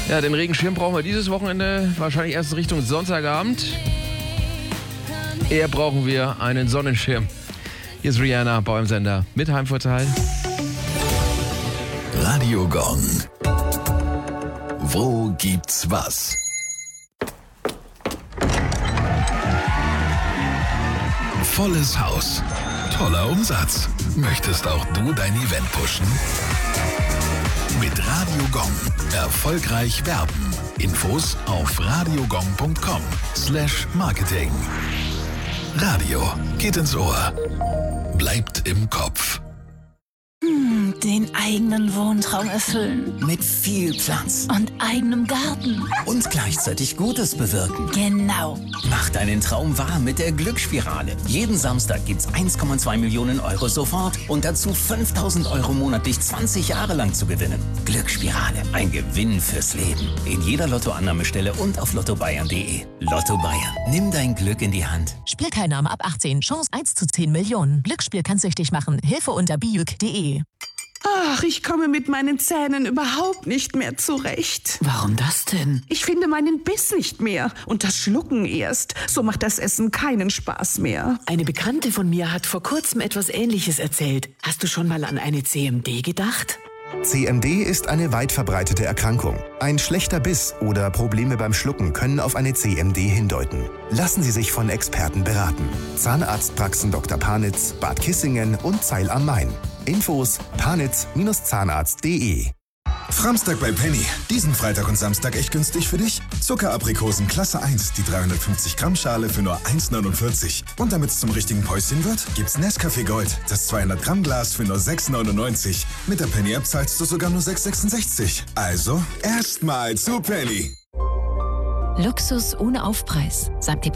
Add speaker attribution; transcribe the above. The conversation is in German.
Speaker 1: Ja, den Regenschirm brauchen wir dieses Wochenende, wahrscheinlich erst Richtung Sonntagabend. Eher brauchen wir einen Sonnenschirm. Hier ist Rihanna, Bau im Sender, mit Heimvorteil.
Speaker 2: Radio Gong. Wo gibt's was? Volles Haus. Toller Umsatz. Möchtest auch du dein Event pushen? Mit Radio Gong. Erfolgreich werben. Infos auf radiogong.com/marketing. Radio geht ins Ohr. Bleibt im Kopf.
Speaker 3: Den eigenen Wohntraum erfüllen.
Speaker 4: Mit viel Platz.
Speaker 3: Und eigenem Garten.
Speaker 4: Und gleichzeitig Gutes bewirken.
Speaker 3: Genau.
Speaker 4: Mach deinen Traum wahr mit der Glücksspirale. Jeden Samstag gibt's 1,2 Millionen Euro sofort und dazu 5.000 Euro monatlich 20 Jahre lang zu gewinnen. Glücksspirale. Ein Gewinn fürs Leben. In jeder Lottoannahmestelle und auf lottobayern.de. Lotto Bayern. Nimm dein Glück in die Hand.
Speaker 5: Spielteilnahme ab 18. Chance 1 zu 10 Millionen. Glücksspiel kann süchtig machen. Hilfe unter biüc.de.
Speaker 6: Ach, ich komme mit meinen Zähnen überhaupt nicht mehr zurecht.
Speaker 7: Warum das denn?
Speaker 6: Ich finde meinen Biss nicht mehr und das Schlucken erst. So macht das Essen keinen Spaß mehr.
Speaker 7: Eine Bekannte von mir hat vor kurzem etwas Ähnliches erzählt. Hast du schon mal an eine CMD gedacht?
Speaker 8: CMD ist eine weit verbreitete Erkrankung. Ein schlechter Biss oder Probleme beim Schlucken können auf eine CMD hindeuten. Lassen Sie sich von Experten beraten. Zahnarztpraxen Dr. Panitz, Bad Kissingen und Zeil am Main. Infos panitz-zahnarzt.de.
Speaker 9: Framstag bei Penny. Diesen Freitag und Samstag echt günstig für dich. Zuckeraprikosen Klasse 1, die 350 Gramm Schale für nur 1,49. Und damit es zum richtigen Päuschen wird, gibt's Nescafé Gold, das 200 Gramm Glas für nur 6,99. Mit der Penny App zahlst du sogar nur 6,66. Also erstmal zu Penny.
Speaker 10: Luxus ohne Aufpreis, sagt die